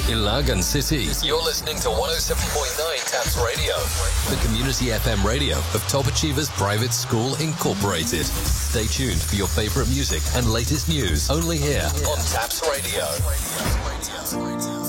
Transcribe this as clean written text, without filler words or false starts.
Ilagan City. You're listening to 107.9 Taps Radio, the community FM radio of Top Achievers Private School Incorporated. Stay tuned for your favorite music and latest news only here on Taps Radio.